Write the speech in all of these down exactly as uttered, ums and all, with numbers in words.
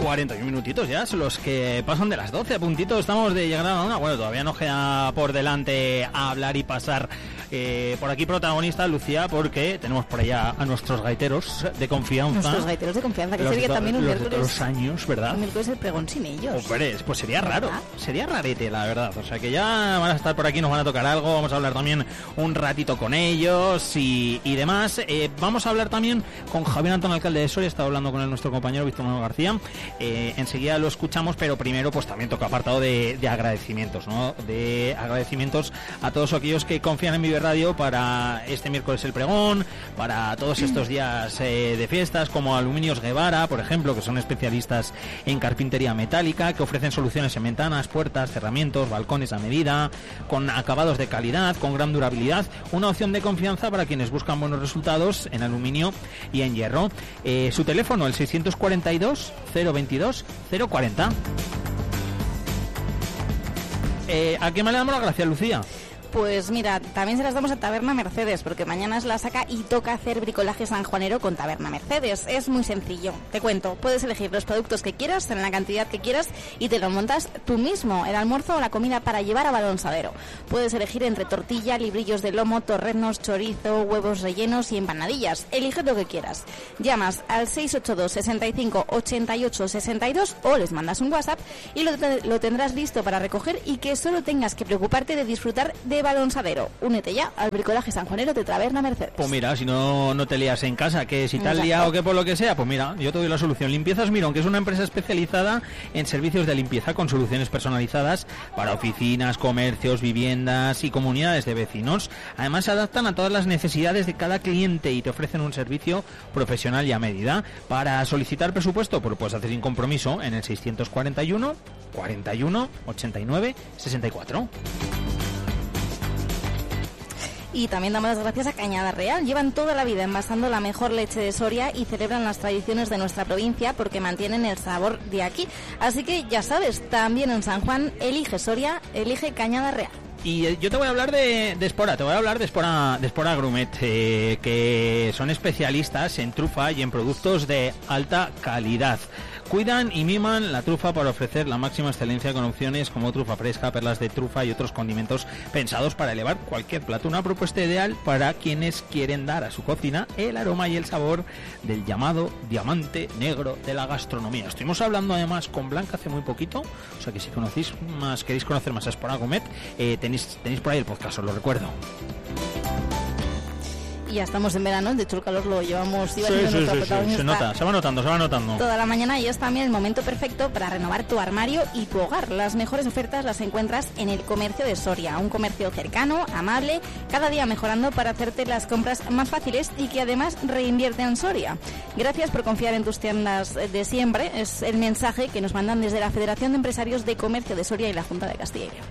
cuarenta y un minutitos ya, son los que pasan de las doce, a puntito estamos de llegar a la una. Bueno, todavía nos queda por delante a hablar y pasar eh, por aquí protagonista, Lucía, porque tenemos por allá a nuestros gaiteros de confianza. Nuestros gaiteros de confianza, que los sería do, también un los miércoles. de los años, ¿verdad? Un miércoles el pregón sin ellos. Hombre, pues sería raro, ¿verdad? Sería rarete, la verdad. O sea que ya van a estar por aquí, nos van a tocar algo, vamos a hablar también un ratito con ellos y, y demás. Eh, vamos a hablar también con Javier Antón, alcalde de Soria, estaba hablando con él, nuestro compañero Víctor Manuel García. Eh, enseguida lo escuchamos, pero primero pues también toca apartado de, de agradecimientos, ¿no? De agradecimientos a todos aquellos que confían en Vive Radio para este miércoles el pregón, para todos estos días eh, de fiestas, como Aluminios Guevara, por ejemplo, que son especialistas en carpintería metálica, que ofrecen soluciones en ventanas, puertas, cerramientos, balcones a medida, con acabados de calidad, con gran durabilidad, una opción de confianza para quienes buscan buenos resultados en aluminio y en hierro. Eh, su teléfono, el seiscientos cuarenta y dos, cero veintidós, cero cuarenta. Eh, ¿A qué me le damos las gracias, Lucía? Pues mira, también se las damos a Taberna Mercedes, porque mañana es la saca y toca hacer bricolaje sanjuanero con Taberna Mercedes. Es muy sencillo, te cuento. Puedes elegir los productos que quieras, en la cantidad que quieras, y te lo montas tú mismo, el almuerzo o la comida para llevar a Balonsadero. Puedes elegir entre tortilla, librillos de lomo, torrenos, chorizo, huevos rellenos y empanadillas. Elige lo que quieras. Llamas al seis ocho dos, sesenta y cinco, ochenta y ocho, sesenta y dos o les mandas un WhatsApp y lo, te- lo tendrás listo para recoger y que solo tengas que preocuparte de disfrutar de Balonsadero. Únete ya al bricolaje sanjuanero de Taberna Mercedes. Pues mira, si no, no te lías en casa, que si te has Exacto. liado que por lo que sea, pues mira, yo te doy la solución. Limpiezas Mirón, que es una empresa especializada en servicios de limpieza con soluciones personalizadas para oficinas, comercios, viviendas y comunidades de vecinos. Además, se adaptan a todas las necesidades de cada cliente y te ofrecen un servicio profesional y a medida. Para solicitar presupuesto, pues lo puedes hacer sin compromiso en el seiscientos cuarenta y uno, cuarenta y uno, ochenta y nueve, sesenta y cuatro. Y también damos las gracias a Cañada Real. Llevan toda la vida envasando la mejor leche de Soria y celebran las tradiciones de nuestra provincia porque mantienen el sabor de aquí. Así que ya sabes, también en San Juan, elige Soria, elige Cañada Real. Y eh, yo te voy a hablar de, de Espora, te voy a hablar de Espora, de Espora Grumet, eh, que son especialistas en trufa y en productos de alta calidad. Cuidan y miman la trufa para ofrecer la máxima excelencia con opciones como trufa fresca, perlas de trufa y otros condimentos pensados para elevar cualquier plato. Una propuesta ideal para quienes quieren dar a su cocina el aroma y el sabor del llamado diamante negro de la gastronomía. Estuvimos hablando además con Blanca hace muy poquito, o sea que si conocéis más, queréis conocer más a Espora Grumet, eh, tenéis, tenéis por ahí el podcast, os lo recuerdo. Y ya estamos en verano, de hecho el calor lo llevamos... Sí, iba siendo sí, nuestra sí, sí, protagonista se nota, se va notando, se va notando. toda la mañana y es también el momento perfecto para renovar tu armario y tu hogar. Las mejores ofertas las encuentras en el comercio de Soria, un comercio cercano, amable, cada día mejorando para hacerte las compras más fáciles y que además reinvierte en Soria. Gracias por confiar en tus tiendas de siempre, es el mensaje que nos mandan desde la Federación de Empresarios de Comercio de Soria y la Junta de Castilla y León.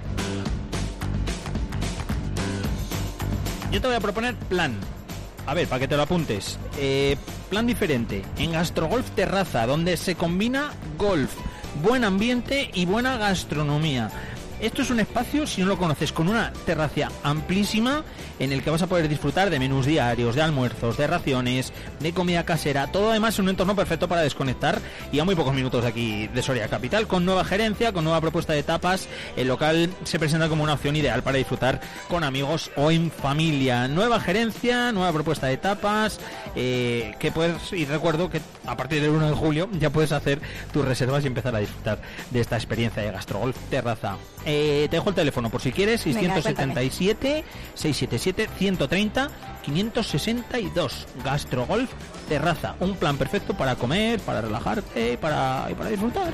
Yo te voy a proponer plan. A ver, para que te lo apuntes. Eh, plan diferente. En Gastrogolf Terraza, donde se combina golf, buen ambiente y buena gastronomía. Esto es un espacio, si no lo conoces, con una terraza amplísima en el que vas a poder disfrutar de menús diarios, de almuerzos, de raciones, de comida casera. Todo además en un entorno perfecto para desconectar y a muy pocos minutos de aquí de Soria Capital. Con nueva gerencia, con nueva propuesta de tapas, el local se presenta como una opción ideal para disfrutar con amigos o en familia. Nueva gerencia, nueva propuesta de tapas, eh, que puedes, y recuerdo que a partir del uno de julio ya puedes hacer tus reservas y empezar a disfrutar de esta experiencia de Gastrogolf Terraza. Eh, te dejo el teléfono por si quieres, seiscientos setenta y siete, seiscientos setenta y siete, ciento treinta, quinientos sesenta y dos. Gastrogolf Terraza, un plan perfecto para comer, para relajarte para, y para disfrutar.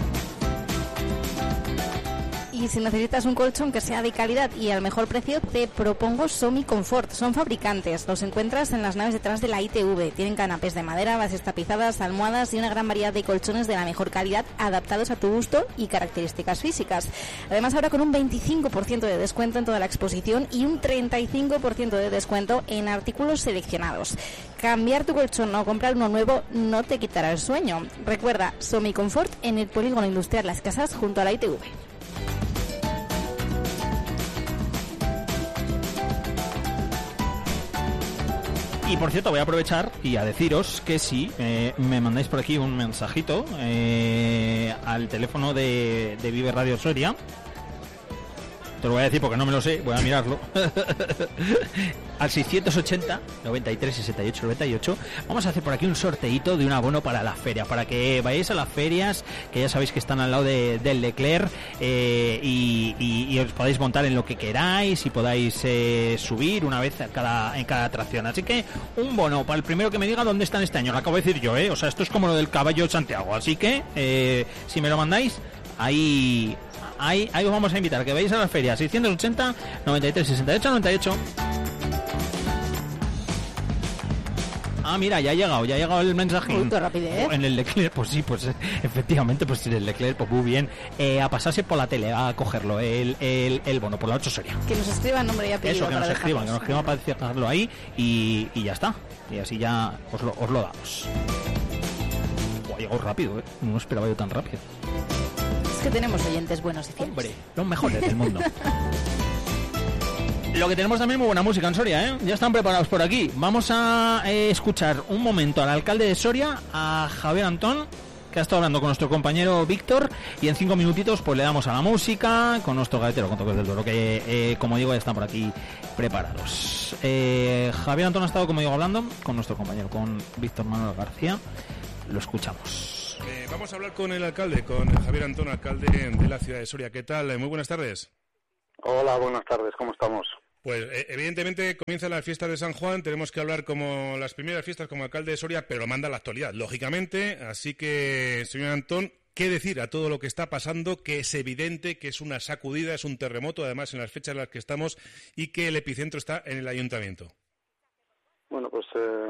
Y si necesitas un colchón que sea de calidad y al mejor precio, te propongo Somi Confort. Son fabricantes, los encuentras en las naves detrás de la I T V. Tienen canapés de madera, bases tapizadas, almohadas y una gran variedad de colchones de la mejor calidad adaptados a tu gusto y características físicas. Además, ahora con un veinticinco por ciento de descuento en toda la exposición y un treinta y cinco por ciento de descuento en artículos seleccionados. Cambiar tu colchón o comprar uno nuevo no te quitará el sueño. Recuerda, Somi Confort en el Polígono Industrial Las Casas junto a la I T V. Y por cierto, voy a aprovechar y a deciros que si eh, me mandáis por aquí un mensajito eh, al teléfono de, de Vive Radio Soria, te lo voy a decir porque no me lo sé, voy a mirarlo. Al seiscientos ochenta, noventa y tres, sesenta y ocho, noventa y ocho. Vamos a hacer por aquí un sorteito de un abono para la feria, para que vayáis a las ferias, que ya sabéis que están al lado de, del Leclerc, eh, y, y, y os podáis montar en lo que queráis y podáis eh, subir una vez a cada, en cada atracción. Así que un bono para el primero que me diga dónde están este año. Lo acabo de decir yo, ¿eh? O sea, esto es como lo del caballo de Santiago. Así que, eh, si me lo mandáis, ahí... Ahí, ahí os vamos a invitar, que veáis a la feria. Seiscientos ochenta, noventa y tres, sesenta y ocho, noventa y ocho. Ah, mira, ya ha llegado, ya ha llegado el mensaje. Muy rapidez. En el Leclerc, pues sí, pues efectivamente, pues en el Leclerc, pues muy bien. Eh, a pasarse por la tele, a cogerlo, el, el, el bono, por la ocho Soria. Que nos escriban nombre y apellido. Eso, que nos escriban, que nos escriban para dejarlo ahí y, y ya está. Y así ya os lo, os lo damos. Oh, ha llegado rápido, ¿eh? No esperaba yo tan rápido. Que tenemos oyentes buenos y fieles. Hombre, los mejores del mundo. Lo que tenemos también muy buena música en Soria, ¿eh? Ya están preparados por aquí. Vamos a eh, escuchar un momento al alcalde de Soria, a Javier Antón, que ha estado hablando con nuestro compañero Víctor, y en cinco minutitos pues le damos a la música con nuestro galetero con toques del Duero, que eh, como digo ya están por aquí preparados. Eh, Javier Antón ha estado, como digo, hablando con nuestro compañero, con Víctor Manuel García. Lo escuchamos. Eh, vamos a hablar con el alcalde, con Javier Antón, alcalde de la ciudad de Soria. ¿Qué tal? Muy buenas tardes. Hola, buenas tardes. ¿Cómo estamos? Pues eh, evidentemente comienzan las fiestas de San Juan. Tenemos que hablar como las primeras fiestas como alcalde de Soria, pero manda la actualidad, lógicamente. Así que, señor Antón, ¿qué decir a todo lo que está pasando? Que es evidente que es una sacudida, es un terremoto, además en las fechas en las que estamos, y que el epicentro está en el ayuntamiento. Bueno, pues eh,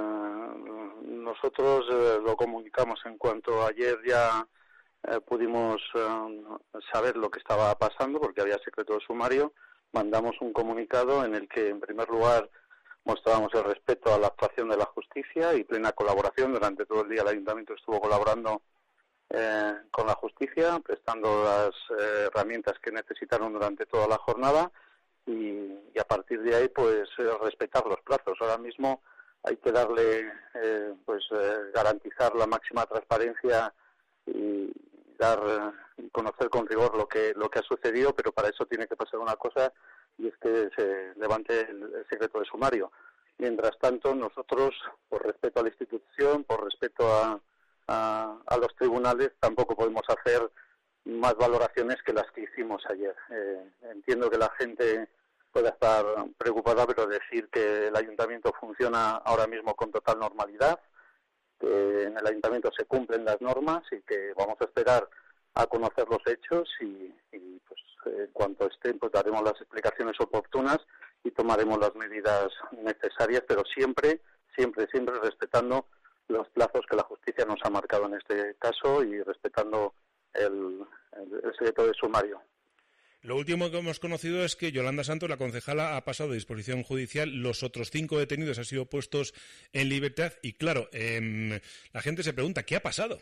nosotros eh, lo comunicamos en cuanto ayer ya eh, pudimos eh, saber lo que estaba pasando, porque había secreto de sumario. Mandamos un comunicado en el que, en primer lugar, mostrábamos el respeto a la actuación de la justicia y plena colaboración. Durante todo el día el ayuntamiento estuvo colaborando eh, con la justicia, prestando las eh, herramientas que necesitaron durante toda la jornada. Y, y a partir de ahí, pues, eh, respetar los plazos. Ahora mismo hay que darle, eh, pues, eh, garantizar la máxima transparencia y dar, eh, conocer con rigor lo que lo que ha sucedido, pero para eso tiene que pasar una cosa, y es que se levante el, el secreto de sumario. Mientras tanto, nosotros, por respeto a la institución, por respeto a, a, a los tribunales, tampoco podemos hacer más valoraciones que las que hicimos ayer. Eh, entiendo que la gente pueda estar preocupada, pero decir que el ayuntamiento funciona ahora mismo con total normalidad, que en el ayuntamiento se cumplen las normas y que vamos a esperar a conocer los hechos y, y pues en cuanto estén, pues daremos las explicaciones oportunas y tomaremos las medidas necesarias, pero siempre, siempre, siempre respetando los plazos que la justicia nos ha marcado en este caso y respetando el, el, el secreto de sumario. Lo último que hemos conocido es que Yolanda Santos, la concejala, ha pasado de disposición judicial. Los otros cinco detenidos han sido puestos en libertad. Y claro, eh, la gente se pregunta, ¿qué ha pasado?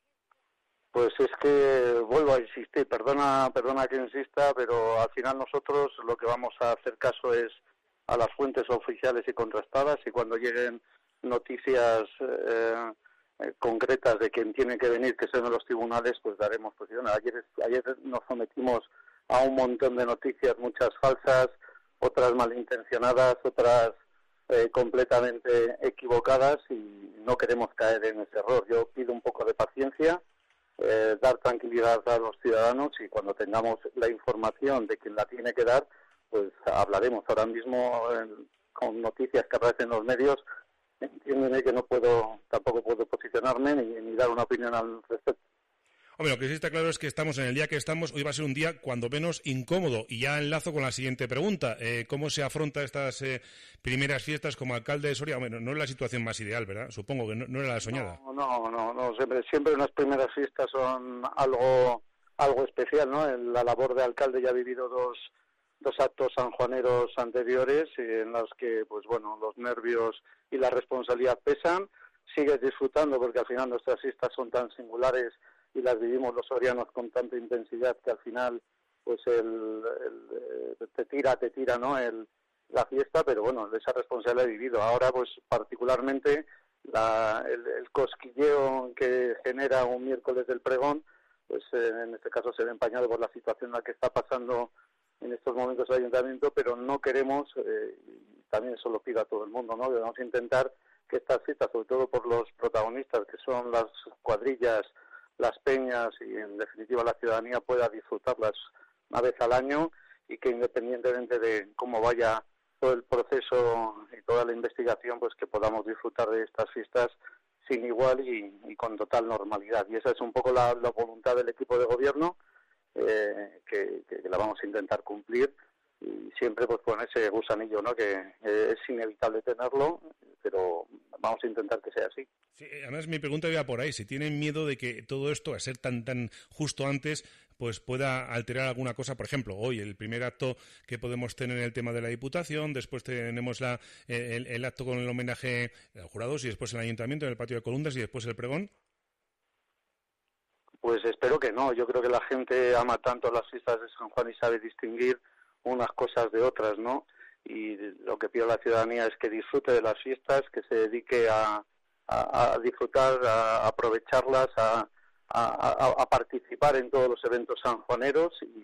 Pues es que vuelvo a insistir, perdona, perdona que insista, pero al final nosotros lo que vamos a hacer caso es a las fuentes oficiales y contrastadas, y cuando lleguen noticias eh, eh, concretas de quien tiene que venir, que son los tribunales, pues daremos posición. Ayer, ayer nos sometimos a un montón de noticias, muchas falsas, otras malintencionadas, otras eh, completamente equivocadas, y no queremos caer en ese error. Yo pido un poco de paciencia, eh, dar tranquilidad a los ciudadanos, y cuando tengamos la información de quien la tiene que dar, pues hablaremos. Ahora mismo, eh, con noticias que aparecen en los medios, entiéndeme que no puedo, tampoco puedo posicionarme ni, ni dar una opinión al respecto. Hombre, lo que sí está claro es que estamos en el día que estamos. Hoy va a ser un día, cuando menos, incómodo. Y ya enlazo con la siguiente pregunta. Eh, ¿Cómo se afronta estas eh, primeras fiestas como alcalde de Soria? Bueno, no es la situación más ideal, ¿verdad? Supongo que no, no era la soñada. No, no, no, no. Siempre, siempre unas primeras fiestas son algo algo especial, ¿no? En la labor de alcalde ya ha vivido dos, dos actos sanjuaneros anteriores, en los que, pues bueno, los nervios y la responsabilidad pesan. Sigues disfrutando porque al final nuestras fiestas son tan singulares y las vivimos los sorianos con tanta intensidad que al final pues el, el, el te tira, te tira, ¿no? El, la fiesta, pero bueno, esa responsabilidad he vivido. Ahora, pues particularmente, la, el, el cosquilleo que genera un miércoles del pregón, pues eh, en este caso se ve empañado por la situación en la que está pasando en estos momentos el ayuntamiento, pero no queremos, eh, y también eso lo pido a todo el mundo, ¿no? Debemos intentar que estas fiestas, sobre todo por los protagonistas, que son las cuadrillas, las peñas y en definitiva la ciudadanía, pueda disfrutarlas una vez al año, y que independientemente de cómo vaya todo el proceso y toda la investigación, pues que podamos disfrutar de estas fiestas sin igual y, y con total normalidad. Y esa es un poco la, la voluntad del equipo de gobierno, eh, que, que la vamos a intentar cumplir, y siempre pues con ese gusanillo, ¿no? Que eh, es inevitable tenerlo, pero vamos a intentar que sea así. Sí, además mi pregunta iba por ahí, si tienen miedo de que todo esto, a ser tan tan justo antes, pues pueda alterar alguna cosa. Por ejemplo, hoy el primer acto que podemos tener el tema de la Diputación, después tenemos la, el, el acto con el homenaje a los jurados, y después el Ayuntamiento en el Patio de Columnas, y después el pregón. Pues espero que no. Yo creo que la gente ama tanto las fiestas de San Juan y sabe distinguir unas cosas de otras, ¿no? Y lo que pido a la ciudadanía es que disfrute de las fiestas, que se dedique a, a, a disfrutar, a aprovecharlas, a, a, a participar en todos los eventos sanjuaneros y,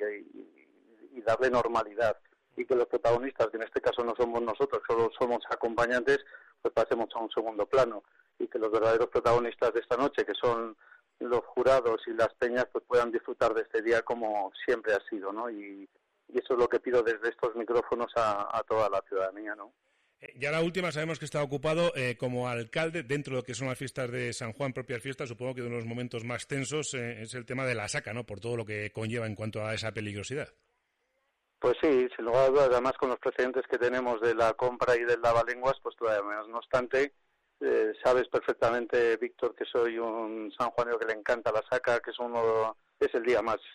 y, y darle normalidad. Y que los protagonistas, que en este caso no somos nosotros, solo somos acompañantes, pues pasemos a un segundo plano. Y que los verdaderos protagonistas de esta noche, que son los jurados y las peñas, pues puedan disfrutar de este día como siempre ha sido, ¿no? Y, y eso es lo que pido desde estos micrófonos a, a toda la ciudadanía, ¿no? Ya la última, sabemos que está ocupado eh, como alcalde dentro de lo que son las fiestas de San Juan, propias fiestas. Supongo que uno de los momentos más tensos eh, es el tema de la saca, ¿no? Por todo lo que conlleva en cuanto a esa peligrosidad. Pues sí, sin lugar a dudas, además con los precedentes que tenemos de la compra y del lavalenguas, pues todavía más. No obstante, eh, sabes perfectamente, Víctor, que soy un sanjuanero que le encanta la saca, que es uno es el día más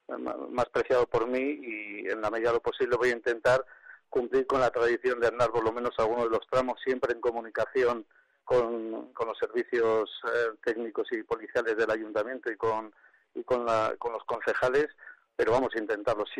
más preciado por mí, y en la medida de lo posible voy a intentar cumplir con la tradición de andar por lo menos algunos de los tramos, siempre en comunicación con, con los servicios eh, técnicos y policiales del ayuntamiento y con y con, la, con los concejales, pero vamos a intentarlo. Sí,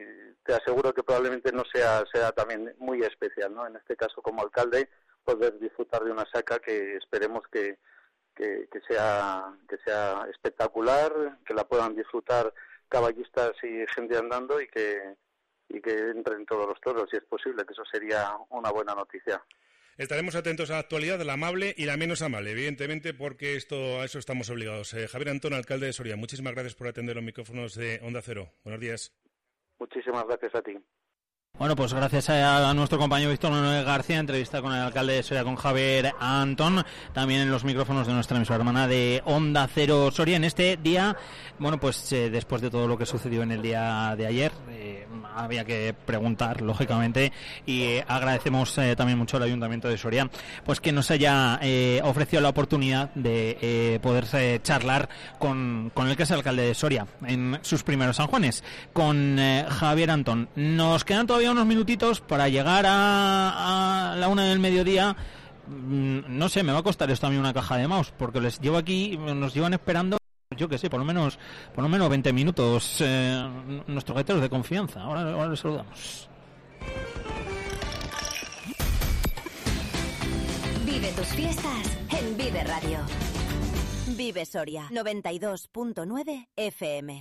te aseguro que probablemente no sea sea también muy especial, ¿no? En este caso, como alcalde, poder disfrutar de una saca que esperemos que, que, que sea que sea espectacular, que la puedan disfrutar caballistas y gente andando, y que y que entren todos los toros, si es posible, que eso sería una buena noticia. Estaremos atentos a la actualidad, la amable y la menos amable, evidentemente, porque esto a eso estamos obligados. Eh, Javier Antón, alcalde de Soria, muchísimas gracias por atender los micrófonos de Onda Cero. Buenos días. Muchísimas gracias a ti. Bueno, pues gracias a nuestro compañero Víctor Manuel García, entrevista con el alcalde de Soria, con Javier Antón, también en los micrófonos de nuestra emisora hermana de Onda Cero Soria, en este día, bueno, pues eh, después de todo lo que sucedió en el día de ayer, eh, había que preguntar, lógicamente, y eh, agradecemos eh, también mucho al Ayuntamiento de Soria, pues que nos haya eh, ofrecido la oportunidad de eh, poderse charlar con, con el que es el alcalde de Soria en sus primeros San Juanes, con eh, Javier Antón. Nos quedan todavía unos minutitos para llegar a, a la una del mediodía. No sé, me va a costar esto a mí una caja de mouse, porque les llevo aquí, nos llevan esperando, yo que sé, por lo menos por lo menos veinte minutos, eh, nuestros gaiteros de confianza. Ahora, ahora les saludamos. Vive tus fiestas en Vive Radio. Vive Soria, noventa y dos punto nueve F M.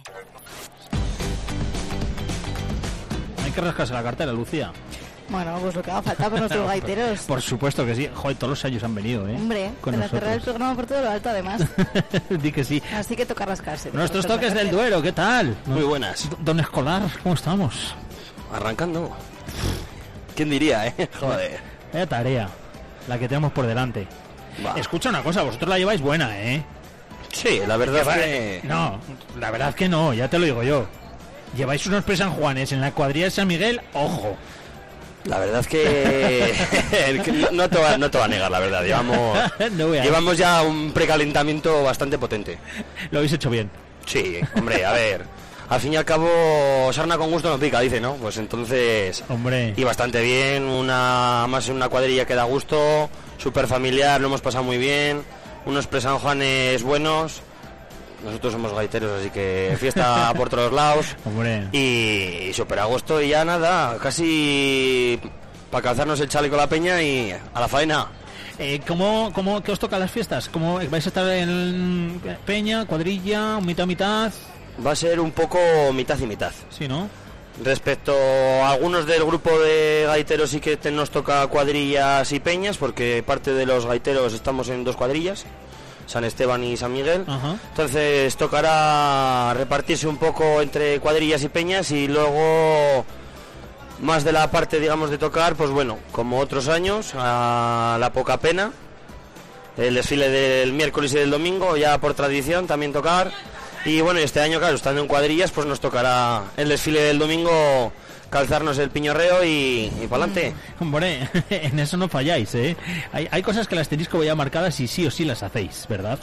Hay que rascarse la cartera, Lucía. Bueno, pues lo que haga falta por nuestros gaiteros. Por supuesto que sí. Joder, todos los años han venido, ¿eh? Hombre, para cerrar el programa por todo lo alto, además. Di que sí. Así que toca rascarse. Nuestros toques del Duero, ¿qué tal? Muy buenas. Don Escolar, ¿cómo estamos? Arrancando. ¿Quién diría, eh? Joder. Vaya tarea, la que tenemos por delante. Va. Escucha una cosa, vosotros la lleváis buena, ¿eh? Sí, la verdad es que... No, la verdad es que no, ya te lo digo yo. Lleváis unos pre-San Juanes en la cuadrilla de San Miguel, ojo. La verdad es que... no, no, te va, no te va a negar, la verdad. Llevamos, no voy a... llevamos ya un precalentamiento bastante potente. Lo habéis hecho bien. Sí, hombre, a ver... Al fin y al cabo, sarna con gusto no pica, dice, ¿no? Pues entonces... Hombre. Y bastante bien, una más en una cuadrilla que da gusto, súper familiar, lo hemos pasado muy bien, unos pre-San Juanes buenos... Nosotros somos gaiteros, así que fiesta por todos lados. Hombre. Y, y súper a gusto, y ya nada, casi para calzarnos el chaleco a la peña y a la faena. Eh, ¿cómo, cómo, ¿Qué os toca las fiestas? ¿Cómo vais a estar en peña, cuadrilla, mitad mitad? Va a ser un poco mitad y mitad. Sí, ¿no? Respecto a algunos del grupo de gaiteros sí que te, nos toca cuadrillas y peñas, porque parte de los gaiteros estamos en dos cuadrillas, San Esteban y San Miguel. Ajá. Entonces tocará repartirse un poco entre cuadrillas y peñas, y luego más de la parte, digamos, de tocar, pues bueno, como otros años, a la poca pena, el desfile del miércoles y del domingo, ya por tradición también tocar. Y bueno, este año, claro, estando en cuadrillas, pues nos tocará el desfile del domingo, calzarnos el piñorreo y, y para adelante. Hombre, en eso no falláis, ¿eh? Hay, hay cosas que las tenéis como ya marcadas y sí o sí las hacéis, ¿verdad?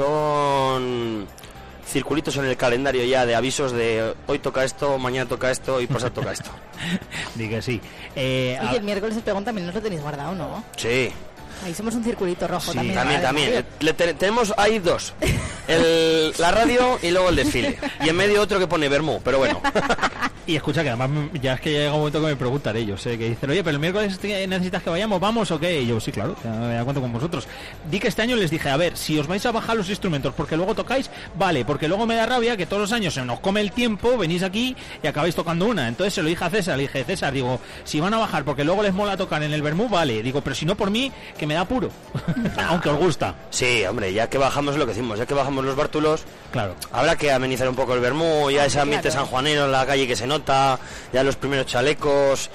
Son circulitos en el calendario ya de avisos de hoy toca esto, mañana toca esto y pasado toca esto. Diga sí. Eh, Y a- el miércoles el pregón también nos lo tenéis guardado, ¿no? Sí, Ahí somos un circulito rojo Sí, también. también, Vale, también. vale. Eh, le te- tenemos ahí dos. El, la radio y luego el desfile. Y en medio otro que pone Bermú, pero bueno. Y escucha, que además me- ya es que llega un momento que me preguntan ellos, ¿eh? Que dicen, oye, pero el miércoles te- necesitas que vayamos, ¿vamos o qué? Y yo, sí, claro, ya, ya cuento con vosotros. Di que este año les dije, a ver, si os vais a bajar los instrumentos porque luego tocáis, vale, porque luego me da rabia que todos los años se nos come el tiempo, venís aquí y acabáis tocando una. Entonces se lo dije a César, le dije, César, digo, si van a bajar porque luego les mola tocar en el Bermú, vale. Digo, pero si no por mí, que me da puro. Aunque os gusta. Sí, hombre, ya que bajamos lo que decimos, ya que bajamos los bártulos, Claro. habrá que amenizar un poco el Bermú, ya ese ambiente claro. sanjuanero en la calle que se nota, ya los primeros chalecos,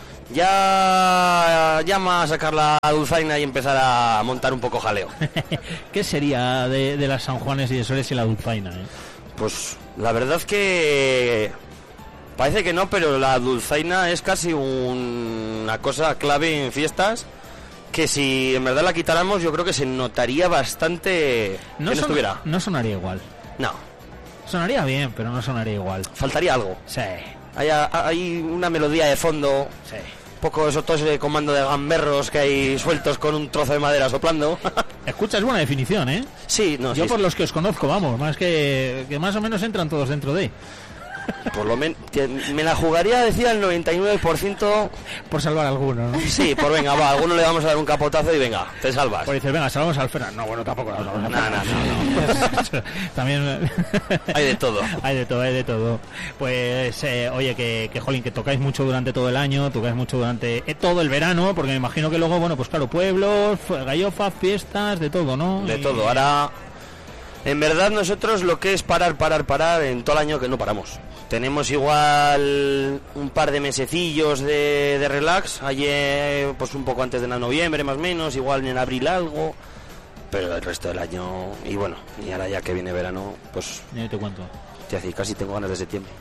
ya llama a sacar la dulzaina y empezar a montar un poco jaleo. ¿Qué sería de, de las San Juanes y de Soles y la dulzaina, eh? Pues la verdad que parece que no, pero la dulzaina es casi un- una cosa clave en fiestas, que si en verdad la quitáramos yo creo que se notaría bastante No, que no son- estuviera. no sonaría igual. No, Sonaría bien, pero no sonaría igual. faltaría algo. Sí, Hay, hay una melodía de fondo, sí. poco eso, todo ese comando de gamberros que hay sueltos con un trozo de madera soplando. Escucha, es buena definición, ¿eh? Sí, no, Yo sí, por los que os conozco, vamos, más que, que más o menos entran todos dentro de... por lo menos me la jugaría, decía, el noventa y nueve por ciento. Por salvar a alguno, ¿no? Sí, por venga, va, a alguno le vamos a dar un capotazo y venga, te salvas. Por dices, venga, salvamos al Ferran. No, bueno, tampoco. No, no, No, no, no, También... Hay de todo. Hay de todo, hay de todo. Pues, eh, oye, que, que, jolín, que tocáis mucho durante todo el año, tocáis mucho durante eh, todo el verano, porque me imagino que luego, bueno, pues claro, pueblos, fu- gallofas, fiestas, de todo, ¿no? De Y- todo. Ahora, en verdad nosotros lo que es parar, parar, parar en todo el año que no paramos. Tenemos igual un par de mesecillos de, de relax, ayer pues un poco antes de la noviembre más o menos, igual en abril algo, pero el resto del año, y bueno, y ahora ya que viene verano, pues Ya te cuento. te hace casi tengo ganas de septiembre.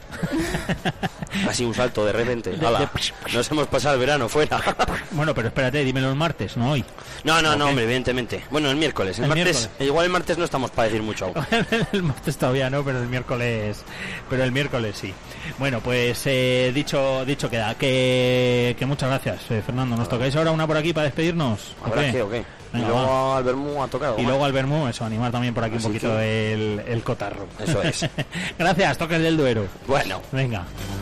Así un salto de repente. De- ¡Hala! de- Nos hemos pasado el verano fuera. Bueno, pero espérate, dímelo el martes, no hoy. No, no, no, Ok. hombre, evidentemente. Bueno, el miércoles. El, El martes, miércoles. igual el martes no estamos para decir mucho aún. El martes todavía no, pero el miércoles, pero el miércoles sí. Bueno, pues eh, dicho dicho queda, que, que muchas gracias, eh, Fernando. ¿Nos tocáis ahora una por aquí para despedirnos? ¿O ¿Habrá qué? que o qué? Y Venga, luego al Bermú a tocar. Y luego al Bermú, eso, animar también por aquí Así un poquito que- el, el cotarro. Eso es. Gracias, toques del Duero. Bueno. Venga.